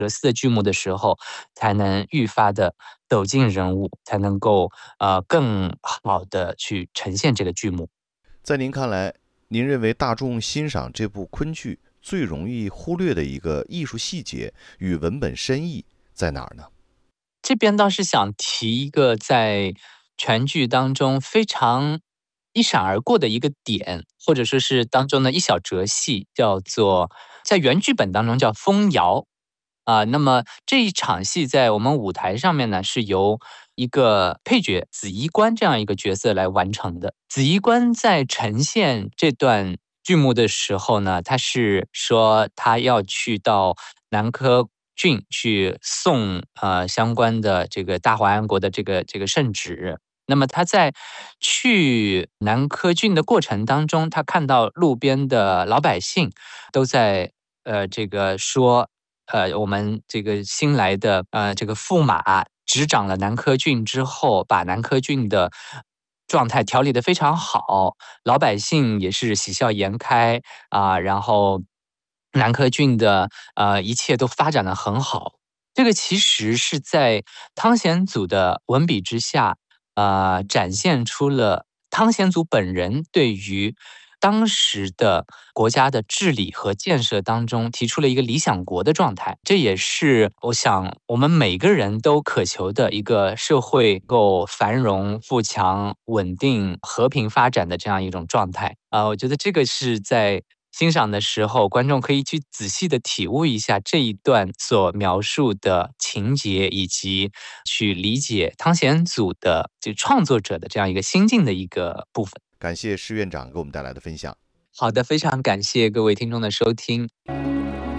哲思的剧目的时候，才能愈发的走进人物，才能够更好的去呈现这个剧目。 在您看来，您认为大众欣赏这部昆剧最容易忽略的一个艺术细节与文本深意在哪儿呢？ 这边倒是想提一个在全剧当中非常一闪而过的一个点，或者说是当中的一小折戏，叫做在原剧本当中叫风摇。那么这一场戏在我们舞台上面呢，是由一个配角紫衣官这样一个角色来完成的。紫衣官在呈现这段剧目的时候呢，他是说他要去到南柯郡去送相关的这个大华安国的这个圣旨。那么他在去南柯郡的过程当中，他看到路边的老百姓都在这个说，我们这个新来的这个驸马执掌了南柯郡之后，把南柯郡的状态调理得非常好，老百姓也是喜笑颜开然后南柯郡的一切都发展得很好。这个其实是在汤显祖的文笔之下，展现出了汤显祖本人对于当时的国家的治理和建设当中提出了一个理想国的状态，这也是我想我们每个人都渴求的一个社会够繁荣、富强、稳定、和平发展的这样一种状态。我觉得这个是在欣赏的时候，观众可以去仔细的体悟一下这一段所描述的情节，以及去理解汤显祖的这创作者的这样一个心境的一个部分。 感谢施院长给我们带来的分享。 好的，非常感谢各位听众的收听。